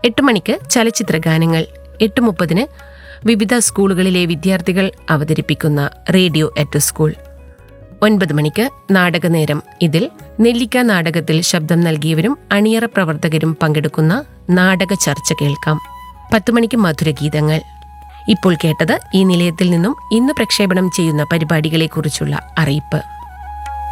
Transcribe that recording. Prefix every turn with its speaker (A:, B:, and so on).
A: 8 മണിക്ക് ചലച്ചിത്ര ഗാനങ്ങൾ. 8:30 വിവിധ സ്കൂളുകളിലെ വിദ്യാർത്ഥികൾ അവതരിപ്പിക്കുന്ന റേഡിയോ അറ്റ് സ്കൂൾ. 9 മണിക്ക് നാടകനേരം. ഇതിൽ നെല്ലിക്ക നാടകത്തിൽ ശബ്ദം നൽകിയവരും അണിയറ പ്രവർത്തകരും പങ്കെടുക്കുന്ന നാടക ചർച്ച കേൾക്കാം. 10 മണിക്ക് മധുരഗീതങ്ങൾ. ഇപ്പോൾ കേട്ടത് ഈ നിലയത്തിൽ നിന്നും ഇന്ന് പ്രക്ഷേപണം ചെയ്യുന്ന പരിപാടികളെക്കുറിച്ചുള്ള അറിയിപ്പ്.